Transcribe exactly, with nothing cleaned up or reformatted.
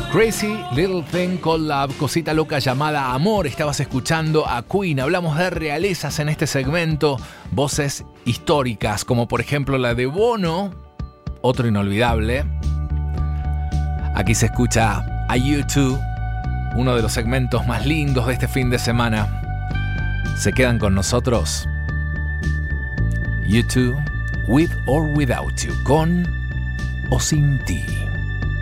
Crazy Little Thing Called Love, cosita loca llamada amor. Estabas escuchando a Queen. Hablamos de realezas en este segmento, voces históricas, como por ejemplo la de Bono, otro inolvidable. Aquí se escucha a U dos, uno de los segmentos más lindos de este fin de semana. Se quedan con nosotros. U dos, With or Without You, con o sin ti.